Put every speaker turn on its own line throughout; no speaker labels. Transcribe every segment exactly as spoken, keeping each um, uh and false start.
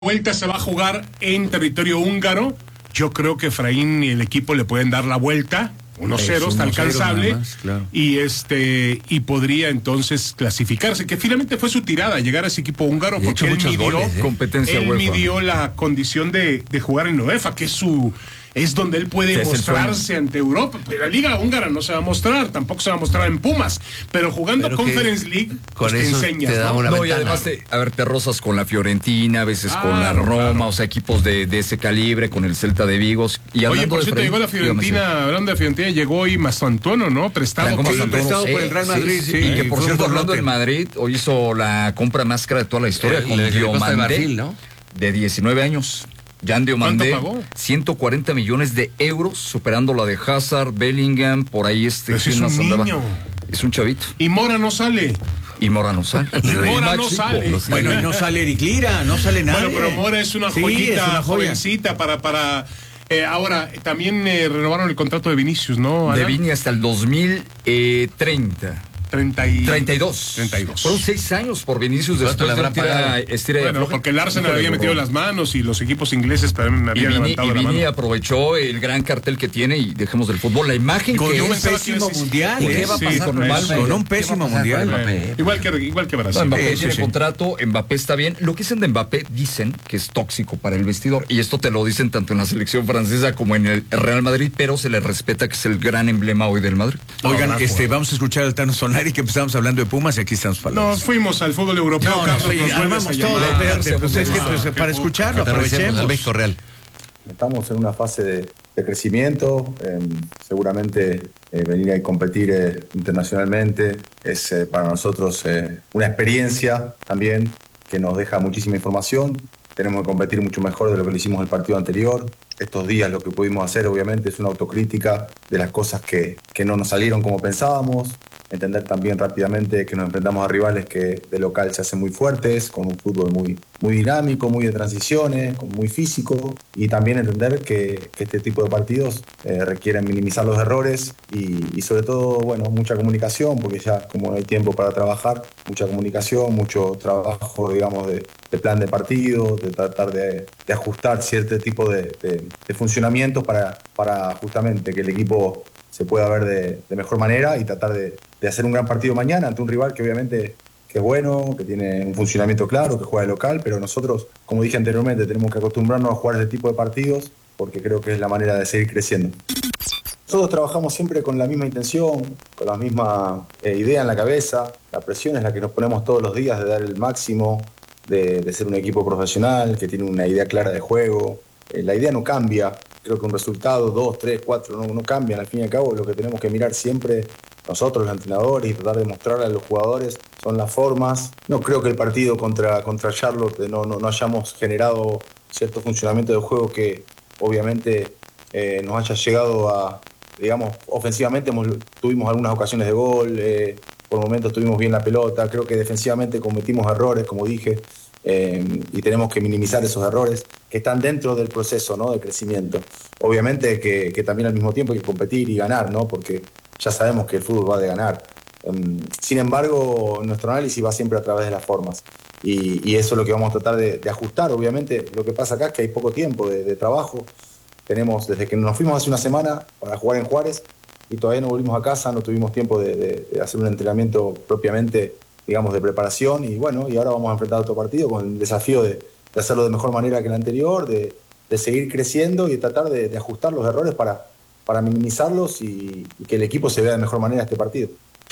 vuelta se va a jugar en territorio húngaro. Yo creo que Efraín y el equipo le pueden dar la vuelta. uno cero está alcanzable, más, claro. y este y podría entonces clasificarse, que finalmente fue su tirada llegar a ese equipo húngaro, y porque él midió,
goles, ¿eh? Competencia
él
UEFA.
midió la condición de, de jugar en UEFA, que es su es donde él puede mostrarse ante Europa. Pero la Liga Húngara no se va a mostrar, tampoco se va a mostrar en Pumas, pero jugando pero Conference League pues te enseñas,
te da
¿no?
Una no, y además te, a ver, te rozas con la Fiorentina, a veces ah, con la Roma, claro. O sea, equipos de, de ese calibre, con el Celta de Vigo. Y
Oye, por cierto, llegó la Fiorentina, hablando de Fiorentina, llegó hoy Mastantuono, ¿no? Prestado,
que,
prestado
sí,
por el Real Madrid.
Sí, sí, sí. Y que, por cierto, hablando del Madrid, hoy hizo la compra más cara de toda la historia, el, con Diomandé, ¿no? De diecinueve años. Jan Diomandé, ciento cuarenta millones de euros, superando la de Hazard, Bellingham, por ahí este...
Es un
andaba.
niño.
Es un chavito.
Y Mora no sale.
Y Mora no sale.
Y Mora no sale.
Bueno, y no sale Eric Lira, no sale nadie.
Bueno, pero Mora es una
sí,
joyita,
es una
jovencita para... para eh, ahora, también eh, renovaron el contrato de Vinicius, ¿no, Alan?
De Vini hasta el dos mil treinta.
treinta y...
treinta y dos.
treinta y dos.
Fueron seis años por Vinicius después
de la
tira, estira
bueno,
de
porque el Arsenal había metido las manos y los equipos ingleses también habían
Vini,
levantado
y
la
Vini
mano.
aprovechó el gran cartel que tiene y dejemos del fútbol la imagen
con
que
un
es
pésimo mundial.
¿Y qué va a pasar
sí,
con,
con,
con un pésimo mundial?
Mbappé? Igual que igual que Brasil.
No, Mbappé
sí,
tiene
sí,
contrato, Mbappé está bien. Lo que dicen de Mbappé dicen que es tóxico para el vestidor y esto te lo dicen tanto en la selección francesa como en el Real Madrid, pero se le respeta que es el gran emblema hoy del Madrid.
Oigan, no, este, vamos a escuchar al Tano Solari, que empezamos hablando de Pumas y aquí estamos para
Nos fuimos al fútbol europeo,
no,
Carlos,
no,
nos
armamos todo,
llamar.
espérate, pues es que pues, para escucharlo, aprovechemos al México Real.
Estamos en una fase de, de crecimiento, eh, seguramente eh, venir a competir eh, internacionalmente es eh, para nosotros eh, una experiencia también que nos deja muchísima información. Tenemos que competir mucho mejor de lo que lo hicimos el partido anterior. Estos días lo que pudimos hacer obviamente es una autocrítica de las cosas que, que no nos salieron como pensábamos. Entender también rápidamente que nos enfrentamos a rivales que de local se hacen muy fuertes, con un fútbol muy, muy dinámico, muy de transiciones, muy físico, y también entender que, que este tipo de partidos eh, requieren minimizar los errores y, y sobre todo, bueno, mucha comunicación, porque ya como no hay tiempo para trabajar, mucha comunicación, mucho trabajo, digamos, de, de plan de partido, de tratar de, de ajustar cierto tipo de, de, de funcionamientos para, para justamente que el equipo se pueda ver de, de mejor manera y tratar de, de hacer un gran partido mañana ante un rival que obviamente que es bueno, que tiene un funcionamiento claro, que juega de local, pero nosotros, como dije anteriormente, tenemos que acostumbrarnos a jugar ese tipo de partidos porque creo que es la manera de seguir creciendo. Nosotros trabajamos siempre con la misma intención, con la misma eh, idea en la cabeza. La presión es la que nos ponemos todos los días de dar el máximo, de, de ser un equipo profesional, que tiene una idea clara de juego. Eh, la idea no cambia. Creo que un resultado, dos, tres, cuatro, no, no cambian. Al fin y al cabo, lo que tenemos que mirar siempre nosotros, los entrenadores, y tratar de mostrarle a los jugadores son las formas. No creo que el partido contra, contra Charlotte no, no, no hayamos generado cierto funcionamiento de juego que obviamente eh, nos haya llegado a, digamos, ofensivamente hemos, tuvimos algunas ocasiones de gol, eh, por momentos tuvimos bien la pelota. Creo que defensivamente cometimos errores, como dije. Eh, y tenemos que minimizar esos errores que están dentro del proceso, ¿no?, de crecimiento. Obviamente que, que también al mismo tiempo hay que competir y ganar, ¿no?, porque ya sabemos que el fútbol va de ganar. Um, sin embargo, nuestro análisis va siempre a través de las formas y, y eso es lo que vamos a tratar de, de ajustar. Obviamente lo que pasa acá es que hay poco tiempo de, de trabajo. Tenemos desde que nos fuimos hace una semana para jugar en Juárez y todavía no volvimos a casa, no tuvimos tiempo de, de, de hacer un entrenamiento propiamente, digamos, de preparación, y bueno, y ahora vamos a enfrentar otro partido con el desafío de, de hacerlo de mejor manera que el anterior, de, de seguir creciendo y tratar de, de ajustar los errores para, para minimizarlos y, y que el equipo se vea de mejor manera este partido.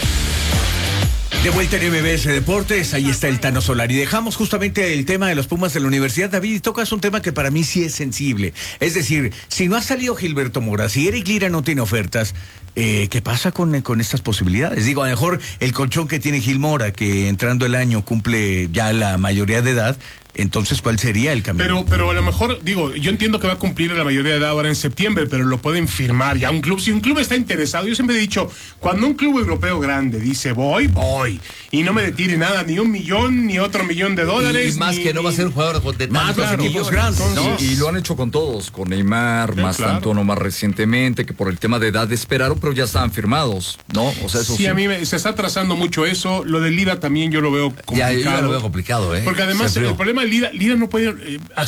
De vuelta en M B S Deportes, ahí está el Tano Solari. Dejamos justamente el tema de los Pumas de la Universidad. David, y tocas un tema que para mí sí es sensible. Es decir, si no ha salido Gilberto Mora, si Eric Lira no tiene ofertas, eh, ¿qué pasa con, con estas posibilidades? Digo, a lo mejor el colchón que tiene Gil Mora, que entrando el año cumple ya la mayoría de edad, entonces, ¿cuál sería el camino?
Pero, pero a lo mejor, digo, yo entiendo que va a cumplir la mayoría de edad ahora en septiembre, pero lo pueden firmar ya un club. Si un club está interesado, yo siempre he dicho, cuando un club europeo grande dice voy, voy, y no me detire nada, ni un millón, ni otro millón de dólares.
Y, y más
ni,
que no va a ser un jugador de
más los equipos grandes, ¿no?
Y, y lo han hecho con todos, con Neymar,
sí,
más
claro.
Antonio más recientemente, que por el tema de edad esperaron, pero creo ya estaban firmados, ¿no? O sea, eso
sí,
sí.
a mí me, se está trazando mucho eso. Lo de Lida también yo lo veo complicado.
Ya, yo lo veo complicado, ¿eh?
Porque además el problema de Lida, Lida no puede... Eh,